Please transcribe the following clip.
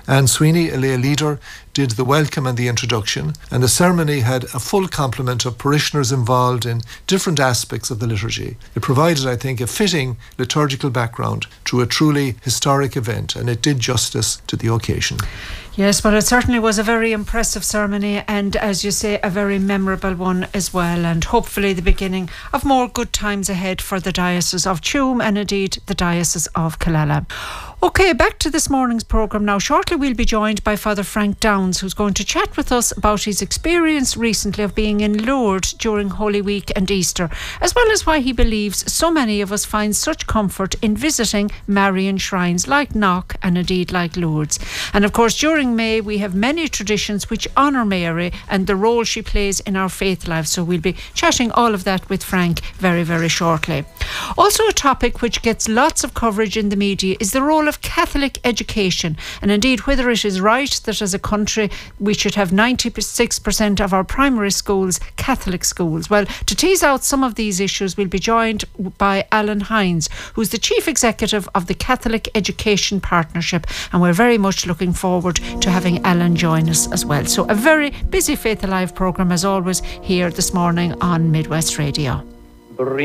Anne Sweeney, a lay leader, did the welcome and the introduction, and the ceremony had a full complement of parishioners involved in different aspects of the liturgy. It provided, I think, a fitting liturgical background to a truly historic event, and it did justice to the occasion. Yes, well, it certainly was a very impressive ceremony, and as you say, a very memorable one as well, and hopefully the beginning of more good times ahead for the Diocese of Tuam and indeed the Diocese of Killala. Okay, back to this morning's programme now. Shortly we'll be joined by Father Frank Downs, who's going to chat with us about his experience recently of being in Lourdes during Holy Week and Easter, as well as why he believes so many of us find such comfort in visiting Marian shrines like Knock and indeed like Lourdes. And of course, during May we have many traditions which honour Mary and the role she plays in our faith lives. So we'll be chatting all of that with Frank very, very shortly. Also, a topic which gets lots of coverage in the media is the role of Catholic education, and indeed whether it is right that as a country we should have 96% of our primary schools Catholic schools. Well, to tease out some of these issues, we'll be joined by Alan Hines, who's the Chief Executive of the Catholic Education Partnership, and we're very much looking forward to having Alan join us as well. So a very busy Faith Alive programme as always here this morning on Midwest Radio.